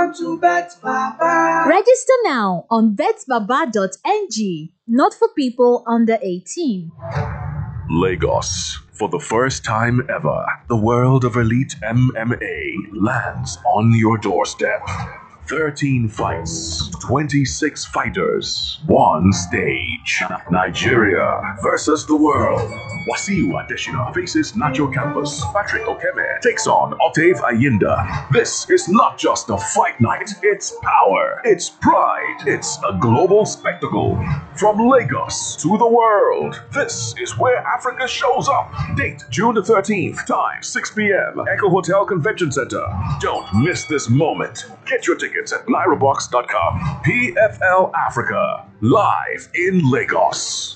Welcome to Bet Baba. Register now on betbaba.ng. Not for people under 18. Lagos. For the first time ever, the world of elite MMA lands on your doorstep. 13 fights, 26 fighters, one stage. Nigeria versus the world. Wasiu Adesina faces Nacho Campos. Patrick Okeme takes on Octave Ayinda. This is not just a fight night, it's power, it's pride, it's a global spectacle. From Lagos to the world, this is where Africa shows up. Date June the 13th, time 6 p.m. Echo Hotel Convention Center. Don't miss this moment. Get your tickets at lyrabox.com. PFL Africa, live in Lagos.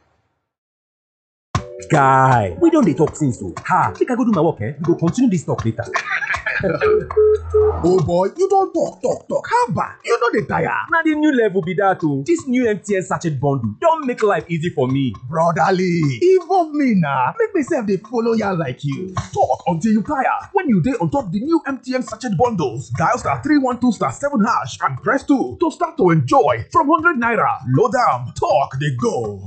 Guy, we don't dey talk since so. Make I go do my work, We go continue this talk later. Oh boy, you don't talk. How about? You know the tire. Now the new level be that too. This new MTN sachet bundle don't make life easy for me. Brotherly, involve me now. Make myself they follow ya like you. Talk until you tire. When you dey on top the new MTN sachet bundles, dial *312*7# and press 2 to start to enjoy from 100 naira. Load down, talk they go.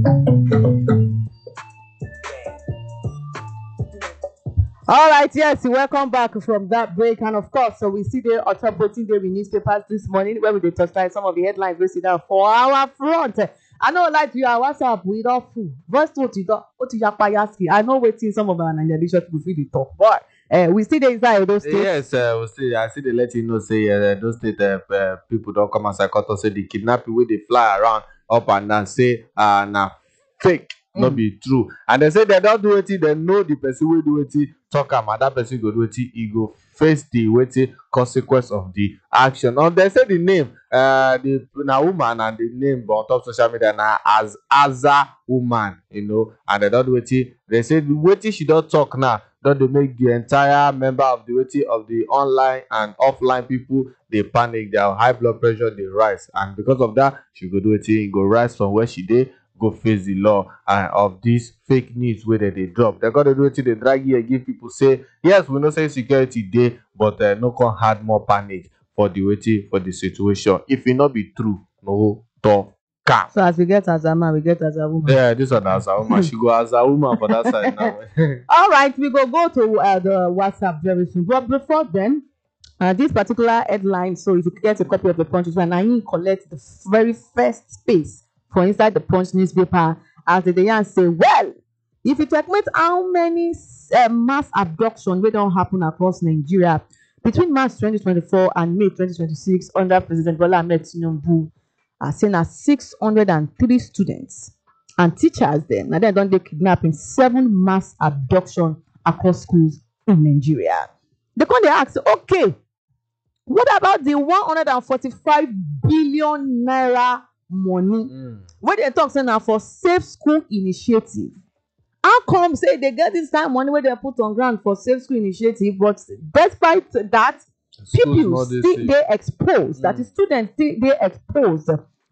All right, yes, welcome back from that break. And of course, so we see the top voting day in newspapers this morning where we dey touch some of the headlines we see down for our front. I know like you are WhatsApp, we don't fool. First what you yaski. I know waiting some of our Nigerian people feel the talk, but we see the inside those states. Yes, we see. I see they let you know say those state people don't come and say say the kidnapping where they fly around up and down say na fake. Not be true, and they say they don't do it. They know the person will do it. Talk am, and that person go do it. He go face the waiting consequence of the action. Now they say the name, the na woman and the name on top social media now as Aza woman, and they don't do it. They say the waiting she don't talk now. Don't they make the entire member of the waiting of the online and offline people they panic, their high blood pressure they rise, and because of that she go do it. He go rise from where she did. Go face the law of this fake news where they drop. They got to do it till they drag here, give people say, yes, we know say security day, but no can had more panic for the waiting for the situation. If it not be true, no talk. So as we get as a man, we get as a woman. Yeah, this one as a woman. She go as a woman for that side now. All right, we go to the WhatsApp very soon. But before then, this particular headline, so if you get a copy of the Punch, and I collect the very first space for inside the Punch newspaper, as the Dayan say, well, if you checkmate how many mass abduction will don't happen across Nigeria between March 2024 and May 2026 under President Bola Ahmed Tinubu, are saying as 603 students and teachers then, and then don't they kidnapping 7 mass abduction across schools in Nigeria. They come they ask, okay, what about the 145 billion naira money when they talk say now for safe school initiative? How come say they get this kind of money where they put on ground for safe school initiative, but despite that pupils still they exposed, that the students still they exposed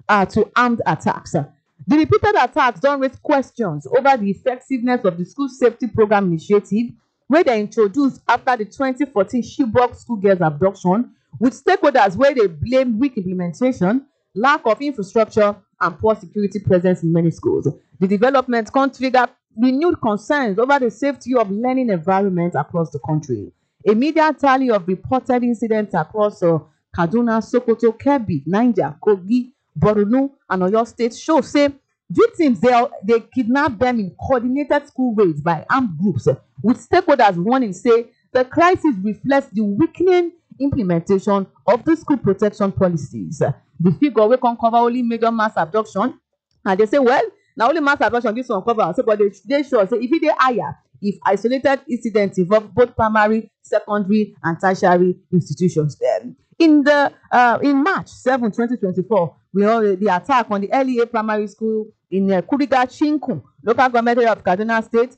to armed attacks. The repeated attacks don't raise questions over the effectiveness of the school safety program initiative where they introduced after the 2014 Chibok schoolgirls abduction, with stakeholders where they blame weak implementation, lack of infrastructure, and poor security presence in many schools. The development can trigger renewed concerns over the safety of learning environments across the country. A media tally of reported incidents across Kaduna, Sokoto, Kebbi, Niger, Kogi, Borno, and Oyo states show say victims they kidnap them in coordinated school raids by armed groups, with stakeholders warning say the crisis reflects the weakening implementation of the school protection policies. The figure will cover only major mass abduction, and they say, well, now only mass abduction this one cover, so but they sure say if it is higher, if isolated incidents involve both primary, secondary, and tertiary institutions. Then in March 7, 2024, we know the attack on the LEA primary school in Kuriga Chinku, local government area of Kaduna State.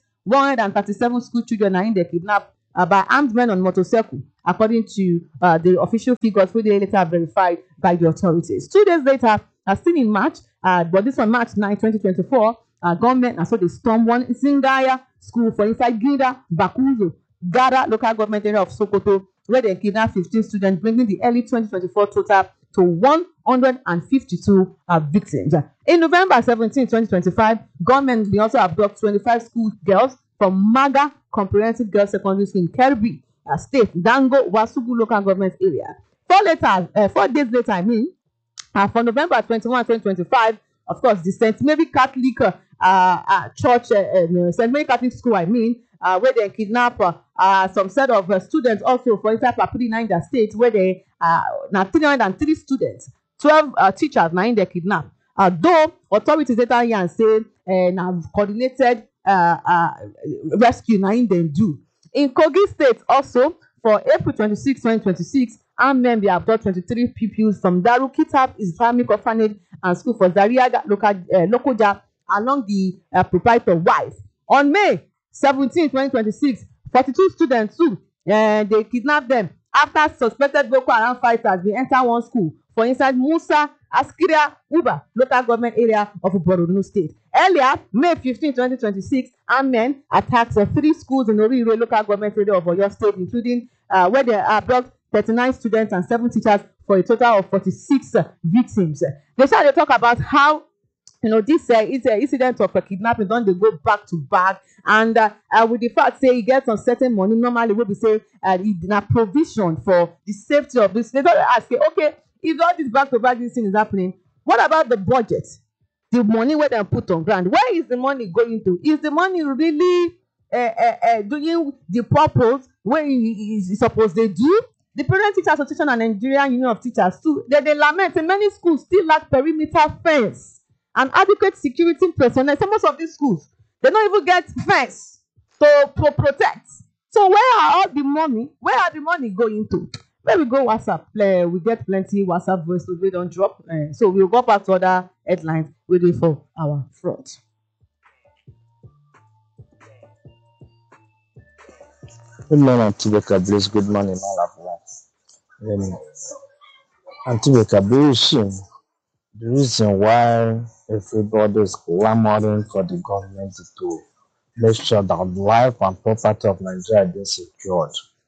137 school children are in the kidnapped by armed men on motorcycle, according to the official figures which they later verified by the authorities. 2 days later, still in March, but this on March 9, 2024, government and so they stormed one Zingaya school for inside Gida, Bakuzo, Gada local government area of Sokoto, where they kidnapped 15 students, bringing the early 2024 total to 152 victims. In November 17, 2025, government will also abduct 25 school girls from Maga Comprehensive Girls Secondary School in Kerbi State, Dango, Wasugu local government area. 4 days later, for November 21, 2025, of course, the St. Mary Catholic Church, St. Mary Catholic School, where they kidnap some set of students also for inside Papiri, Niger State, where they now 303 students, 12 teachers now in they kidnap. Though authorities later here say now coordinated rescue now in them do. In Kogi State also, for April 26, 2026, armed men abduct 23 pupils from Daru Kitab Islamic Orphanage and School for Zaria Lokoja along the proprietor wife. On May 17, 2026, 42 students too, they kidnapped them after suspected Boko Haram fighters they enter one school for inside Musa Askiria Uba local government area of Borno State. Earlier, May 15, 2026, armed men attacked 3 schools in Orire local government area of Oyo State, including where they abduct 39 students and 7 teachers for a total of 46 victims. They started to talk about how this incident of kidnapping don't they go back to back, and with the fact say you get some certain money normally will be say na provision for the safety of this. They don't ask okay, if all this back to back this thing is happening, what about the budget, the money where they put on ground? Where is the money going to? Is the money really doing the purpose where is supposed they do? The Parent Teacher Association and Nigerian Union of Teachers too, they lament in many schools still lack perimeter fence and adequate security personnel. So most of these schools, they don't even get fence to protect. So where are all the money? Where are the money going to? When we go WhatsApp, we get plenty WhatsApp voice we don't drop. So we'll go back to other headlines waiting for our front. Good morning, Antibeka Blaze. Good morning, Malabla. Antibeka Blaze, the reason why everybody is clamoring for the government to make sure that life and property of Nigeria is secured.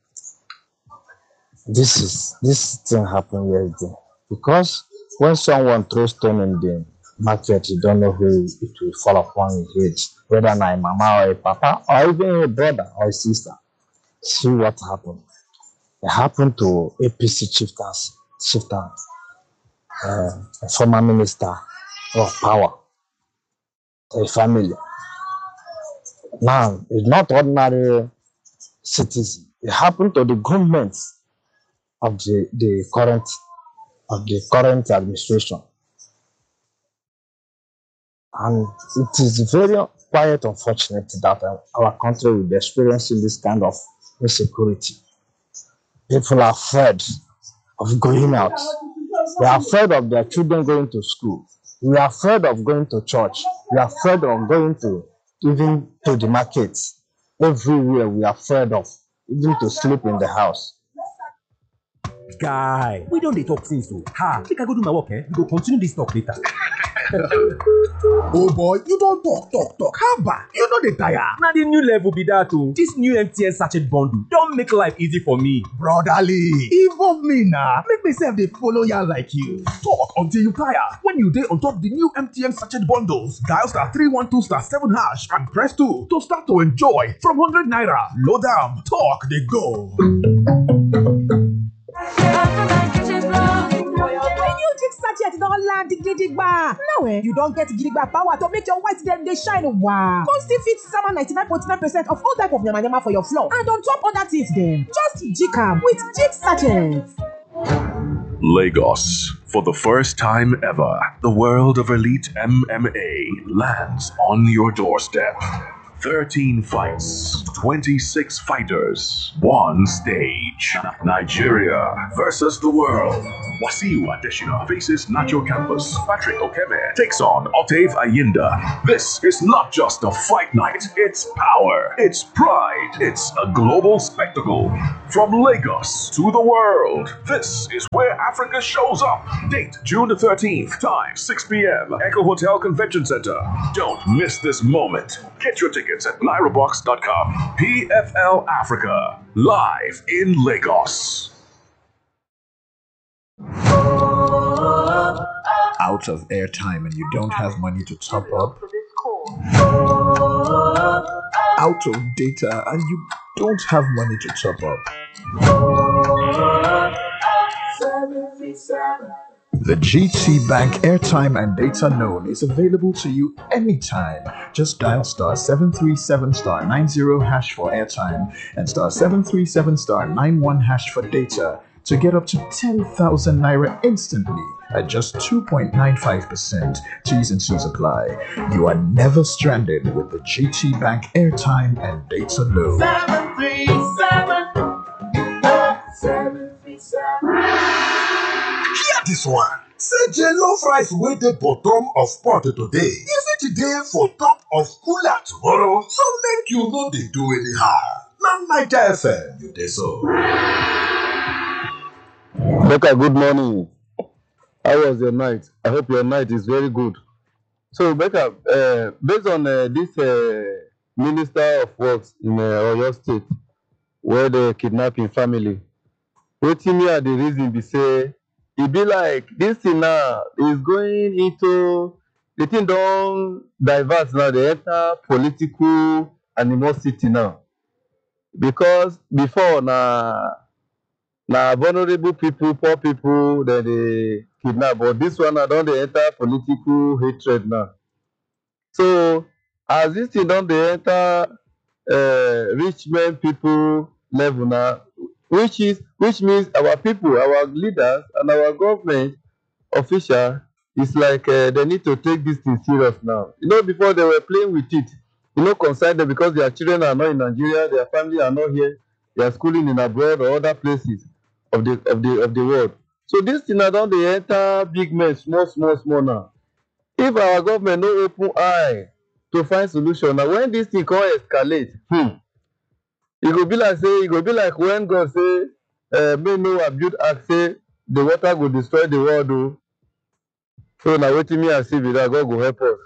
This thing happened yesterday because when someone throws stone in the market, you don't know who it will fall upon his head, whether a mama or a papa or even a brother or a sister. See what happened. It happened to APC chieftain, a former minister of power, a family. Now, it's not ordinary citizen. It happened to the government of the current administration. And it is very quite unfortunate that our country will be experiencing this kind of insecurity. People are afraid of going out. They are afraid of their children going to school. We are afraid of going to church. We are afraid of going to even to the market. Everywhere we are afraid of, even to sleep in the house. Guy, we don't dey talk since so. Make I go do my work, We go continue this talk later. Oh boy, you don't talk. How about? You know they tire. Now the new level be that too. This new MTN sachet bundle don't make life easy for me. Brotherly, involve me now. Make myself they follow ya like you. Talk until you tire. When you dey on top the new MTN sachet bundles, dial *312*7# and press 2 to start to enjoy from 100 naira. Load down, talk they go. Sachet don land gidigba. Now you don't get gidigba power to make your white dem dey shine. Wow. Come still fit sama 99.9% of all type of yamayama for your floor. And on top other things dem, just jig am with Jig Sachet. Lagos. For the first time ever, the world of elite MMA lands on your doorstep. 13 fights, 26 fighters, one stage. Nigeria versus the world. Wasiu Adesina faces Nacho Campos. Patrick Okeme takes on Octave Ayinda. This is not just a fight night, it's power, it's pride, it's a global spectacle. From Lagos to the world, this is where Africa shows up. Date June the 13th, time 6 p.m. Echo Hotel Convention Center. Don't miss this moment. Get your tickets tickets at NairoBox.com. PFL Africa, live in Lagos. Out of airtime and you don't have money to top up? Out of data and you don't have money to top up? The GT Bank airtime and data loan is available to you anytime. Just dial star 737 star 90 hash for airtime and star 737 star 91 hash for data to get up to 10,000 naira instantly at just 2.95%. T's and C's apply. You are never stranded with the GT Bank airtime and data loan. 737. Hear this one. Say jollof rice wey dey bottom of pot today, e fit dey for top of cooler tomorrow, so make you no dey do anyhow. Na Naija FM you dey so. Becca, good morning. How was your night? I hope your night is very good. So, Becca, based on this Minister of Works in Oyo State, where they kidnapping family, wetin me the reason be say, e be like this thing now is going into, the thing don divert now, they enter political animosity now. Because before na vulnerable people, poor people that they kidnap, but this one now don dey enter political hatred now. So as this thing don dey enter rich men people level now, which means our people, our leaders and our government official is like they need to take this thing serious now. You know, before they were playing with it, you know, concern them because their children are not in Nigeria, their family are not here, they are schooling in abroad or other places of the world. So this thing now don dey enter big men small now. If our government no open eye to find solution, now when this thing come escalate, e go be like when God say make Noah build ark, say the water go destroy the world o. So na wetin me I see be that God go help us.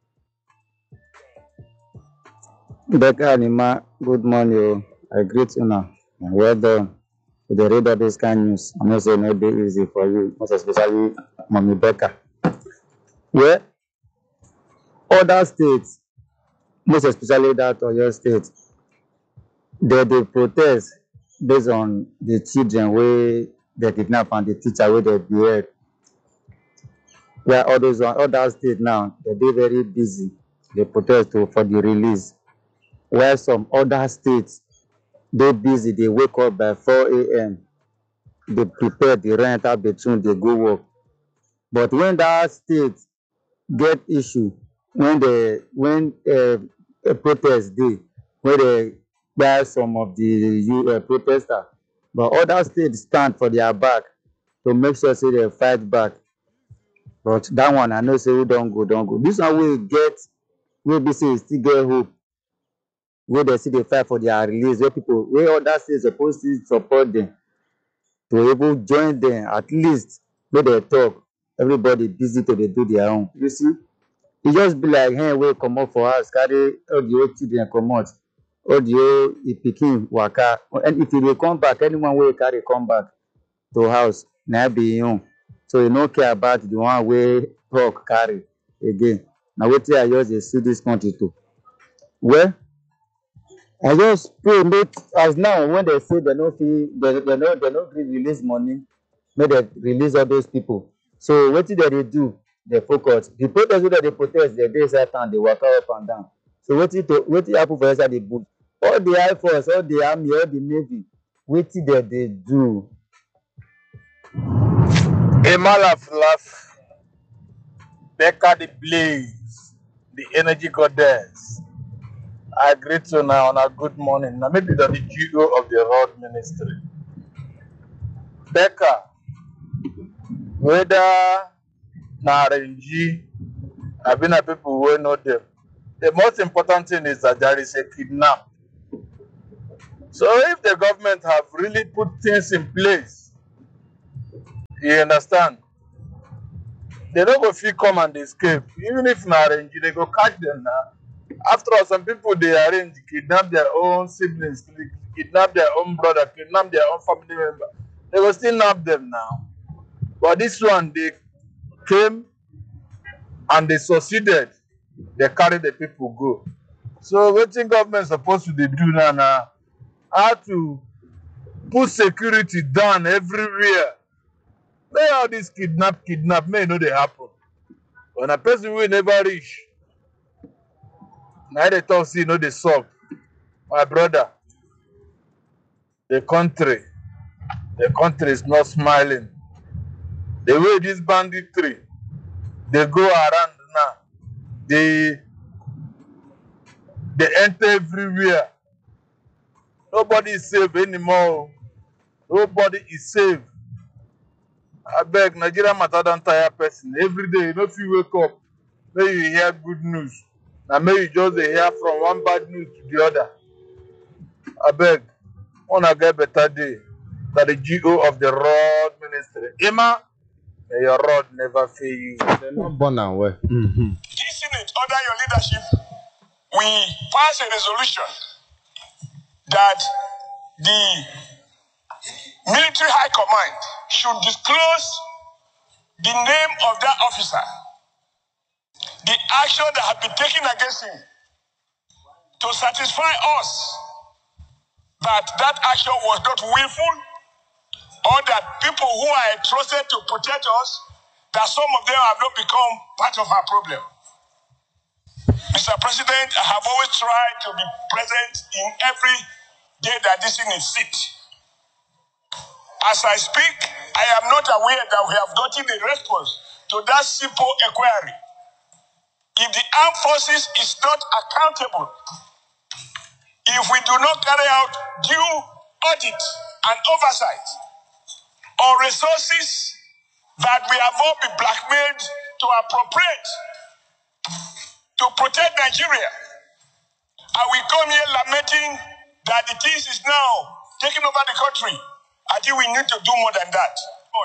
Becca Anima, good morning o. I greet una. Well done. To dey read all this kind news, I know say no dey easy for you, most especially Mommy Becca. Yeah, other states, most especially that Oyo State, they dey protest based on the children wey they kidnap and the teacher wey they behead. Where all those other states now, they dey very busy. They protest for the release. Where some other states, they busy, they wake up by 4 a.m. They prepare, they rent out bedroom, they go work. But when that state get issue, when a protest day, when they buy some of the protesters, but other states stand for their back to make sure say they fight back. But that one I know say we don't go. This one we get, we be say still get hope. Where they see they fight for their release, where other states supposed to support them, to able join them at least where they talk. Everybody busy to they do their own. You see, it just be like hey, we come up for us, carry all the old children come out, all the old pikin waka, and if they come back, anyone will carry come back to house, now be home. So you don't care about the one way talk carry again. Now wait till I just see this country too. Well, I just pray make as now when they say they no feel they no release money, make they release all those people. So what did they do? They focus. The protest that they protest, they inside town, they walk up and down. So what happen for inside the bush? All the Air Force, all the Army, all the Navy, what did they do? Emma laugh, Becca the blaze, the energy goddess. I greet you now on a good morning. Now maybe the GO of the road ministry. Becca, whether na RNG, I've been a people who know them. The most important thing is that there is a kidnap. So if the government have really put things in place, you understand, they don't go feel come and escape. Even if na RNG, they go catch them now After all, some people they arrange kidnap their own siblings, kidnap their own brother, kidnap their own family member. They will still nab them now. But this one, they came and they succeeded. They carry the people go. So what the government supposed to do now? How to put security down everywhere. May all this kidnap, may know they happen. When a person will never reach, now they talk, see, they solve. My brother, the country is not smiling. The way this banditry, they go around now, they enter everywhere. Nobody is safe anymore. Nobody is safe. I beg, Nigeria matter than tire person. Every day, if you wake up, may you hear good news. Now may you just hear from one bad news to the other. I beg, wanna get better day. That the GO of the road ministry. Emma, may your road never fail you. They're not born and well. This Senate, under your leadership, we pass a resolution that the military high command should disclose the name of that officer, the action that had been taken against him, to satisfy us that that action was not willful, or that people who are entrusted to protect us, that some of them have not become part of our problem. Mr. President, I have always tried to be present in every day that this thing is sit. As I speak, I am not aware that we have gotten a response to that simple inquiry. If the armed forces is not accountable, if we do not carry out due audit and oversight on resources that we have all been blackmailed to appropriate to protect Nigeria, and we come here lamenting that the things is now taking over the country, I think we need to do more than that.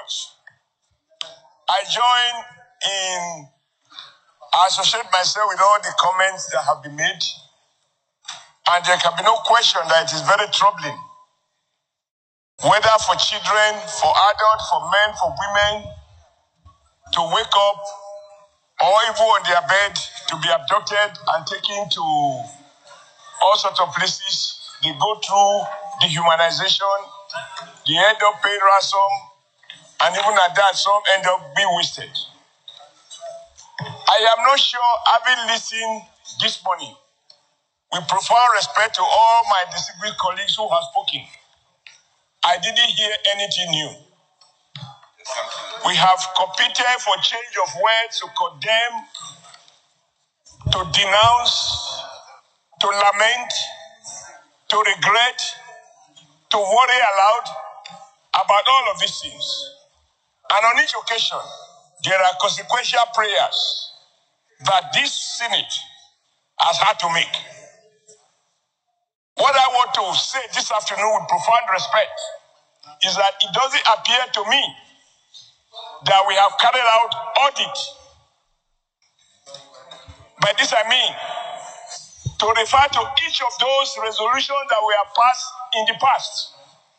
I join in, I associate myself with all the comments that have been made, and there can be no question that it is very troubling, whether for children, for adults, for men, for women, to wake up or even on their bed to be abducted and taken to all sorts of places. They go through dehumanization, they end up paying ransom, and even at that, some end up being wasted. I am not sure, having listened this morning, with profound respect to all my distinguished colleagues who have spoken, I didn't hear anything new. We have competed for change of words to condemn, to denounce, to lament, to regret, to worry aloud about all of these things. And on each occasion, there are consequential prayers that this Senate has had to make. What I want to say this afternoon with profound respect is that it doesn't appear to me that we have carried out audit. By this I mean to refer to each of those resolutions that we have passed in the past,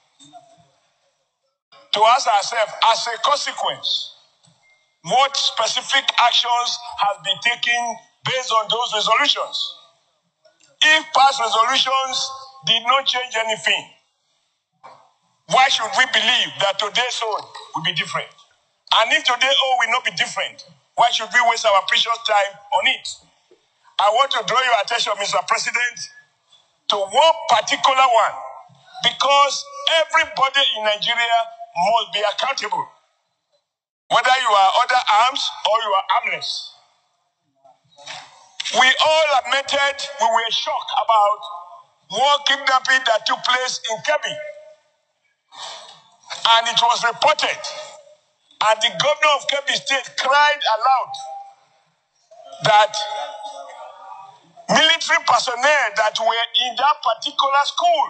to ask ourselves, as a consequence, what specific actions have been taken based on those resolutions? If past resolutions did not change anything, why should we believe that today's own will be different? And if today's own will not be different, why should we waste our precious time on it? I want to draw your attention, Mr. President, to one particular one, because everybody in Nigeria must be accountable, whether you are under arms or you are armless. We all admitted we were shocked about one kidnapping that took place in Kebbi. And it was reported, and the governor of Kebbi State cried aloud that military personnel that were in that particular school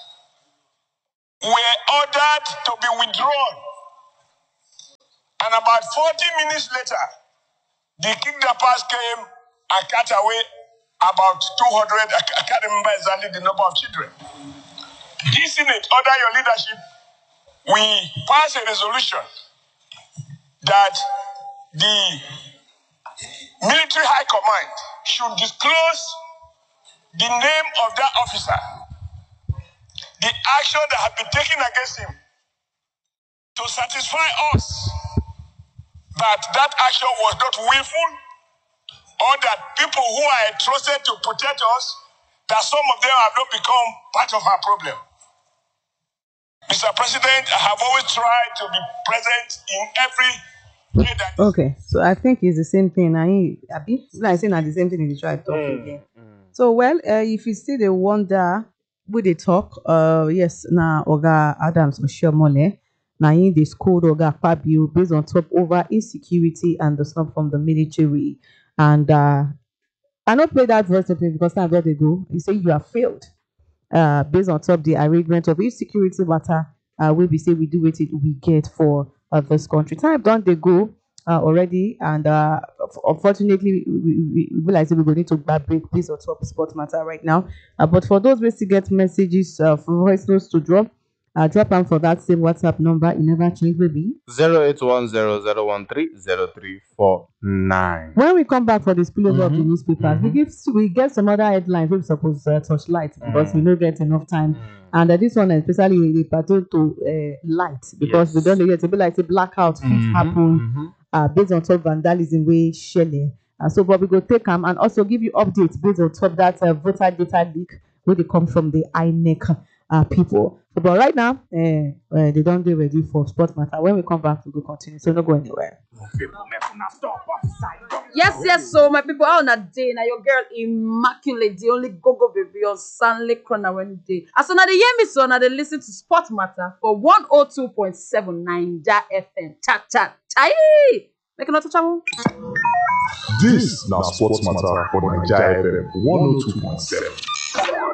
were ordered to be withdrawn. And about 40 minutes later, the kidnappers came and cut away about 200, I can't remember exactly the number of children. This Senate, under your leadership, we passed a resolution that the military high command should disclose the name of that officer, the action that had been taken against him, to satisfy us that that action was not willful, or that people who are entrusted to protect us, that some of them have not become part of our problem. Mr. President, I have always tried to be present in every way that. Okay, so I think it's the same thing. I say not the same thing in the try talk again. So well, if you still they wonder with the talk, yes, now Oga Adams Oshiomhole, now in the scold Oga Fabio based on top over insecurity and the stuff from the military. And I not play that voice of it because time where they go. You say you have failed. Based on top the arrangement of insecurity matter, we say we do what we get for this country. Time done they go already, and unfortunately we realize we're going to break based on top sport matter right now. But for those ways to get messages, voice notes to drop them for that same WhatsApp number. It never change, baby. 08100130349. When we come back for the spillover of the newspapers, we get some other headlines we supposed to touch light because we don't get enough time. And this one especially they pertain to light because we don't get to be like a blackout happen based on top vandalism way Shelley. So but we go take them and also give you updates based on top that voter data leak where they come from the INEC people. But right now, they don't get ready for sport matter. When we come back, we will continue. So don't go anywhere. Yes, so my people, on a day now, your girl Immaculate, the only go baby on Stanley Corner when day. As soon as they hear me, so now they listen to Sport Matter for 102.79 FM. Chat. Make another channel. This now Sports Matter for Nigeria FM 102.7.